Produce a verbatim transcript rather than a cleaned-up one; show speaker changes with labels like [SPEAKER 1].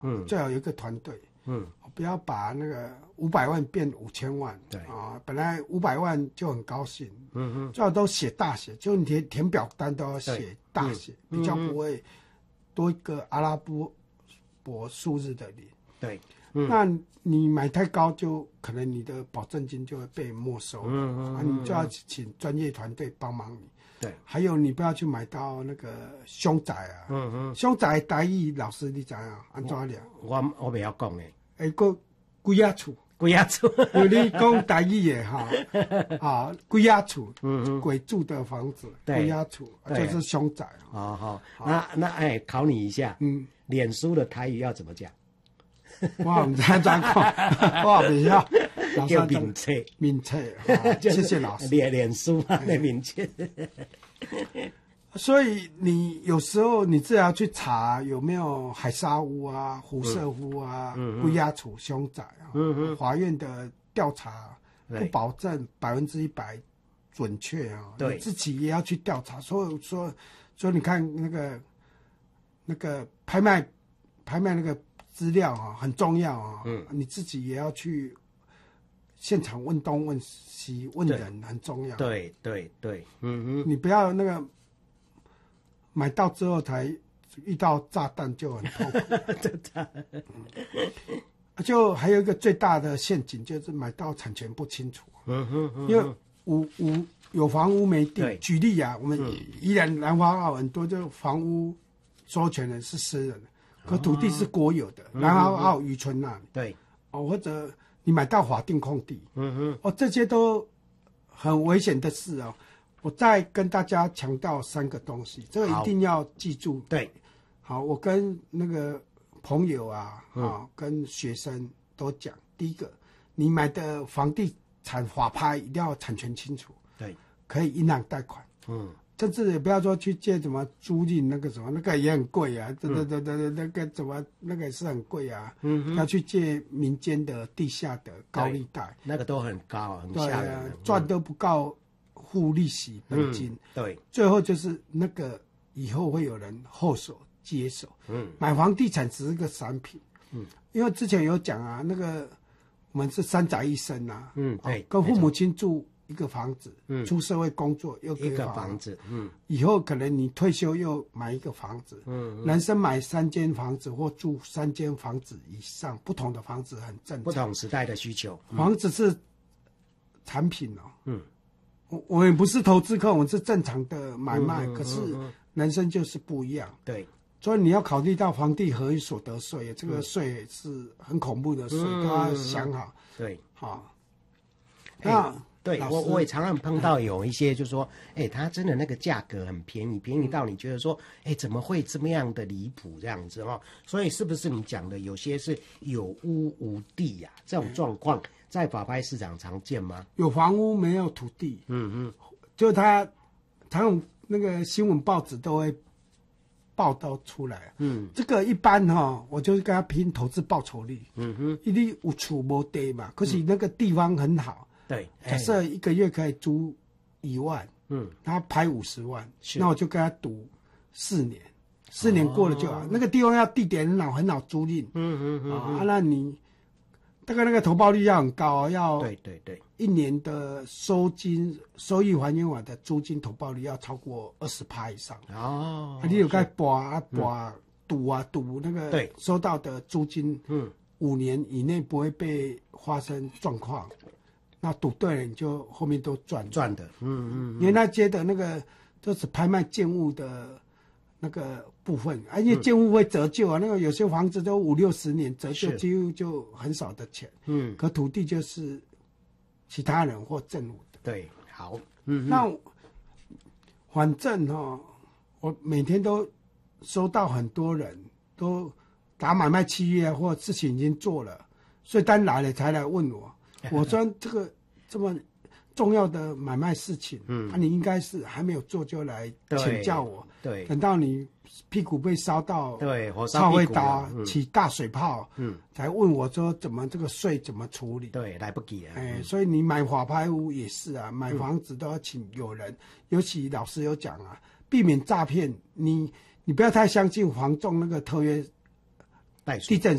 [SPEAKER 1] 嗯，
[SPEAKER 2] 最好有一个团队，
[SPEAKER 1] 嗯，
[SPEAKER 2] 不要把那个五百万变五千万，
[SPEAKER 1] 对
[SPEAKER 2] 啊，本来五百万就很高兴，
[SPEAKER 1] 嗯哼，
[SPEAKER 2] 最好都写大写，就你填填表单都要写大写，
[SPEAKER 1] 嗯、
[SPEAKER 2] 比较不会多一个阿拉伯伯数字的零。
[SPEAKER 1] 对，嗯，
[SPEAKER 2] 那你买太高，就可能你的保证金就会被没收了，
[SPEAKER 1] 嗯嗯，
[SPEAKER 2] 啊，你就要请专业团队帮忙你。
[SPEAKER 1] 对，
[SPEAKER 2] 还有你不要去买到那个凶宅啊，
[SPEAKER 1] 嗯嗯，
[SPEAKER 2] 凶宅台语老师你知啊？安怎了？
[SPEAKER 1] 我我不要讲诶，
[SPEAKER 2] 诶，个鬼仔厝，
[SPEAKER 1] 鬼仔厝，
[SPEAKER 2] 因为你讲台语的哈，啊，鬼仔厝，
[SPEAKER 1] 嗯嗯，
[SPEAKER 2] 鬼住的房子，
[SPEAKER 1] 对
[SPEAKER 2] 鬼仔厝就是凶宅。
[SPEAKER 1] 好好，那那哎，考你一下，
[SPEAKER 2] 嗯，
[SPEAKER 1] 脸书的台语要怎么讲？
[SPEAKER 2] 我唔知怎讲，我不晓。
[SPEAKER 1] 叫名册，
[SPEAKER 2] 名册，啊谢谢老师。
[SPEAKER 1] 脸脸书嘛的名册。
[SPEAKER 2] 所以你有时候你自己要去查有没有海沙屋啊、胡色屋啊、龟鸭处凶宅啊。嗯法院的调查不保证百分之一百准确啊，你自己也要去调查。所以说，所以你看那个那个拍卖拍卖那个资料啊，很重要啊。嗯，你自己也要去现场问东问西，问人很重要。
[SPEAKER 1] 对对对，嗯哼，
[SPEAKER 2] 你不要那个。买到之后才遇到炸弹就很痛苦，就还有一个最大的陷阱就是买到产权不清楚，嗯哼嗯，因为五五有房屋没地，举例啊，我们宜兰南华澳很多就房屋所有权人是私人的，可土地是国有的，南华澳渔村那里，
[SPEAKER 1] 对，
[SPEAKER 2] 哦或者你买到法定空地，
[SPEAKER 1] 嗯哼，
[SPEAKER 2] 哦这些都很危险的事哦。我再跟大家强调三个东西，这个一定要记住。
[SPEAKER 1] 对，
[SPEAKER 2] 好，我跟那个朋友啊，啊、嗯，跟学生都讲，第一个，你买的房地产法拍一定要产权清楚，
[SPEAKER 1] 对，
[SPEAKER 2] 可以银行贷款，嗯，甚至也不要说去借什么租赁那个什么，那个也很贵啊，对对对对对，那个怎么那个也是很贵啊，嗯，要去借民间的地下的高利贷，
[SPEAKER 1] 那个都很高，很吓人，
[SPEAKER 2] 对啊，赚都不够。付利息本金、嗯，
[SPEAKER 1] 对，
[SPEAKER 2] 最后就是那个以后会有人后手接手，嗯，买房地产只是个产品，嗯，因为之前有讲啊，那个我们是三宅一生啊，
[SPEAKER 1] 嗯，对，
[SPEAKER 2] 哦、跟父母亲住一个房子，嗯，出社会工作又
[SPEAKER 1] 一个房子，嗯，
[SPEAKER 2] 以后可能你退休又买一个房子，嗯，男生买三间房子或住三间房子以上，不同的房子很正常，
[SPEAKER 1] 不同时代的需求，
[SPEAKER 2] 嗯、房子是产品哦，嗯。我们不是投资客，我们是正常的买卖，嗯嗯嗯嗯、可是人生就是不一样。
[SPEAKER 1] 对，
[SPEAKER 2] 所以你要考虑到房地合一所得税，这个税是很恐怖的税，嗯、都要想好。
[SPEAKER 1] 对，
[SPEAKER 2] 好。
[SPEAKER 1] 那对我我也常常碰到有一些，就说，哎、欸，它真的那个价格很便宜，便宜到你觉得说，哎、欸，怎么会这么样的离谱这样子哦？所以是不是你讲的有些是有屋无地呀、啊？这种状况。在法拍市场常见吗？
[SPEAKER 2] 有房屋没有土地，嗯嗯，就他，他用那个新闻报纸都会报道出来，嗯，这个一般哈、哦，我就是跟他拼投资报酬率，嗯哼，因为有厝无地嘛，可是那个地方很好，
[SPEAKER 1] 对、
[SPEAKER 2] 嗯，假设一个月可以租一万，嗯，他拍五十万，那我就跟他赌四年，四年过了就好，哦、那个地方要地点很好，很好租赁，嗯嗯嗯，啊，那你。大概那个投报率要很高、哦，要
[SPEAKER 1] 对对对，
[SPEAKER 2] 一年的收金收益还原法的租金投报率要超过二十趴以上哦。啊、你有该博啊博赌啊赌那个
[SPEAKER 1] 对
[SPEAKER 2] 收到的租金，嗯，五年以内不会被发生状况，那赌对了你就后面都赚
[SPEAKER 1] 赚的，嗯嗯，
[SPEAKER 2] 因为那街的那个都是拍卖建物的。那个部分，啊，因为建物会折旧啊，嗯、那个有些房子都五六十年折旧，几乎就很少的钱。嗯，可土地就是其他人或政府的。
[SPEAKER 1] 对，好，嗯，
[SPEAKER 2] 那反正哈、哦，我每天都收到很多人都打买卖契约或事情已经做了，所以单来了才来问我。我说这个这么重要的买卖事情，嗯，啊，你应该是还没有做就来请教我，
[SPEAKER 1] 对，
[SPEAKER 2] 等到你屁股被烧到，
[SPEAKER 1] 对，火烧屁股
[SPEAKER 2] 打起大水泡，嗯，才问我说怎么这个税怎么处理？
[SPEAKER 1] 对，来不及了。
[SPEAKER 2] 哎、欸，所以你买法拍屋也是啊，买房子都要请有人，嗯、尤其老师有讲啊，避免诈骗，你你不要太相信房仲那个特约
[SPEAKER 1] 袋鼠
[SPEAKER 2] 地震